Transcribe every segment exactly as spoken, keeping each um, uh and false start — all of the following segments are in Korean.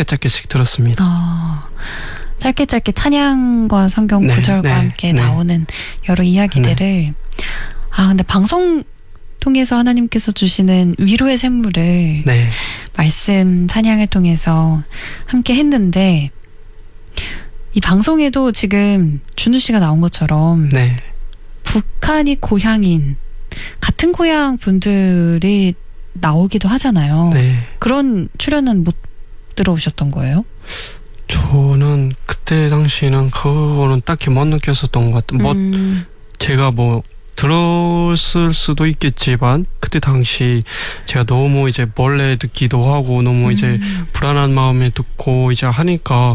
짧게씩 들었습니다. 어, 짧게 짧게 찬양과 성경 네, 구절과 네, 함께 네. 나오는 여러 이야기들을 네. 아 근데 방송 통해서 하나님께서 주시는 위로의 샘물을 네. 말씀 찬양을 통해서 함께 했는데 이 방송에도 지금 준우 씨가 나온 것처럼 네. 북한이 고향인 같은 고향 분들이 나오기도 하잖아요. 네. 그런 출연은 못 들어오셨던 거예요? 저는 그때 당시에는 그거는 딱히 못 느꼈었던 것 같아요. 뭐 음. 제가 뭐 들었을 수도 있겠지만 그때 당시 제가 너무 이제 몰래 듣기도 하고 너무 음. 이제 불안한 마음에 듣고 이제 하니까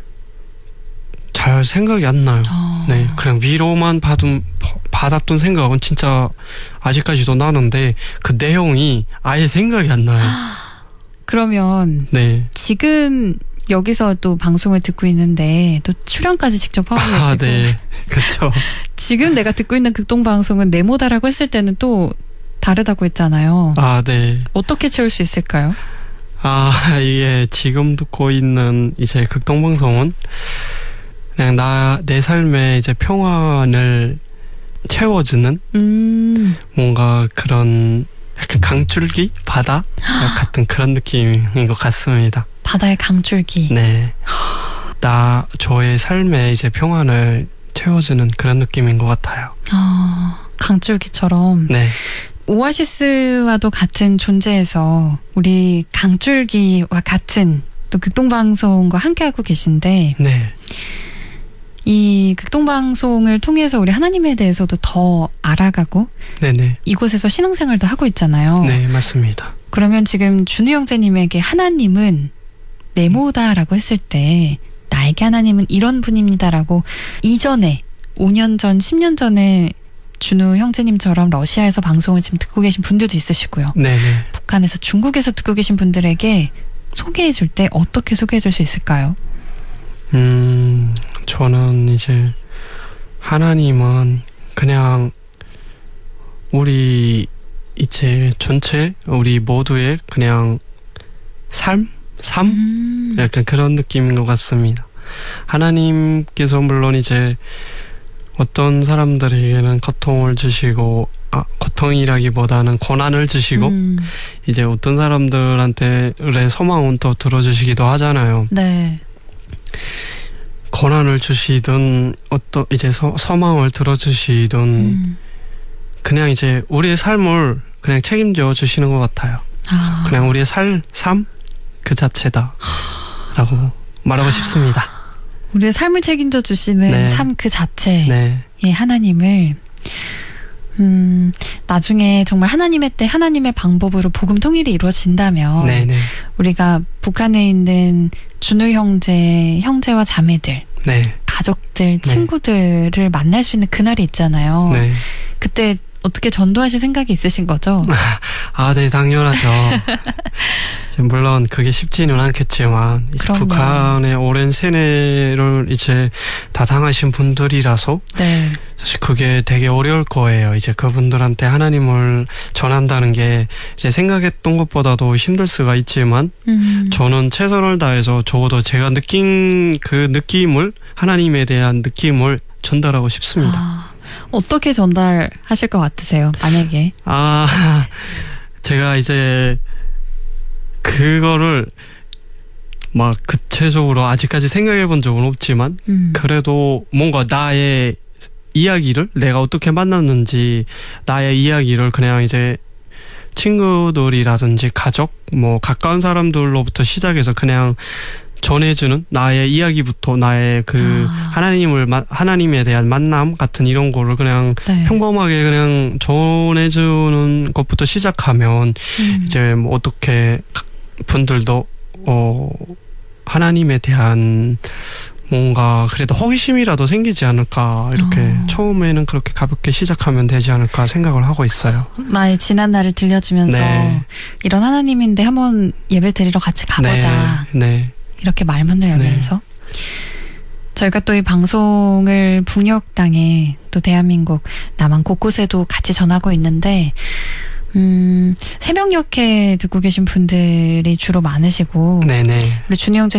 잘 생각이 안 나요. 어. 네, 그냥 위로만 받은, 받았던 생각은 진짜 아직까지도 나는데 그 내용이 아예 생각이 안 나요. 그러면 네. 지금 여기서 또 방송을 듣고 있는데 또 출연까지 직접 하고 계시고 아, 네. 그렇죠. 지금 내가 듣고 있는 극동방송은 네모다라고 했을 때는 또 다르다고 했잖아요. 아, 네. 어떻게 채울 수 있을까요? 아, 이게 지금 듣고 있는 이제 극동방송은 그냥 나, 내 삶에 이제 평안을 채워주는 음. 뭔가 그런 약간 강줄기? 바다? 같은 그런 느낌인 것 같습니다. 바다의 강줄기. 네. 나, 저의 삶에 이제 평안을 채워주는 그런 느낌인 것 같아요. 어, 강줄기처럼. 네. 오아시스와도 같은 존재에서 우리 강줄기와 같은 또 극동방송과 함께하고 계신데 네. 이 극동방송을 통해서 우리 하나님에 대해서도 더 알아가고 네네. 이곳에서 신앙생활도 하고 있잖아요. 네, 맞습니다. 그러면 지금 준우 형제님에게 하나님은 네모다라고 했을 때 나에게 하나님은 이런 분입니다라고 이전에 오 년 전, 십 년 전에 준우 형제님처럼 러시아에서 방송을 지금 듣고 계신 분들도 있으시고요. 네네. 북한에서 중국에서 듣고 계신 분들에게 소개해 줄 때 어떻게 소개해 줄 수 있을까요? 음, 저는 이제 하나님은 그냥 우리 이제 전체 우리 모두의 그냥 삶? 삶? 음. 약간 그런 느낌인 것 같습니다. 하나님께서 물론 이제 어떤 사람들에게는 고통을 주시고 아, 고통이라기보다는 고난을 주시고 음. 이제 어떤 사람들한테의 소망은 또 들어주시기도 하잖아요. 네. 고난을 주시든 어떤 이제 소, 소망을 들어주시든 음. 그냥 이제 우리의 삶을 그냥 책임져 주시는 것 같아요. 아. 그냥 우리의 살, 삶 그 자체다 라고 말하고 싶습니다. 우리의 삶을 책임져 주시는 네. 삶 그 자체의 네. 하나님을 음, 나중에 정말 하나님의 때 하나님의 방법으로 복음 통일이 이루어진다면 네네. 우리가 북한에 있는 준우 형제, 형제와 자매들, 네. 가족들, 친구들을 만날 수 있는 그날이 있잖아요. 네. 그때 어떻게 전도하실 생각이 있으신 거죠? 아, 네, 당연하죠. 물론 그게 쉽지는 않겠지만 이제 그럼요. 북한의 오랜 세뇌를 이제 다 당하신 분들이라서 네. 사실 그게 되게 어려울 거예요. 이제 그분들한테 하나님을 전한다는 게 이제 생각했던 것보다도 힘들 수가 있지만 음. 저는 최선을 다해서 적어도 제가 느낀 그 느낌을 하나님에 대한 느낌을 전달하고 싶습니다. 아, 어떻게 전달하실 것 같으세요? 만약에. 아, 제가 이제 그거를 막 구체적으로 아직까지 생각해 본 적은 없지만 음. 그래도 뭔가 나의 이야기를 내가 어떻게 만났는지 나의 이야기를 그냥 이제 친구들이라든지 가족 뭐 가까운 사람들로부터 시작해서 그냥 전해주는 나의 이야기부터 나의 그 아. 하나님을 하나님에 대한 만남 같은 이런 거를 그냥 네. 평범하게 그냥 전해주는 것부터 시작하면 음. 이제 뭐 어떻게 분들도 어 하나님에 대한 뭔가 그래도 호기심이라도 생기지 않을까 이렇게 어. 처음에는 그렇게 가볍게 시작하면 되지 않을까 생각을 하고 있어요. 나의 지난 날을 들려주면서 네. 이런 하나님인데 한번 예배 드리러 같이 가보자. 네. 네. 이렇게 말문을 열면서 네. 저희가 또 이 방송을 북녘 땅에 또 대한민국 남한 곳곳에도 같이 전하고 있는데 음, 새벽녘에 듣고 계신 분들이 주로 많으시고 네네. 우리 준우 형제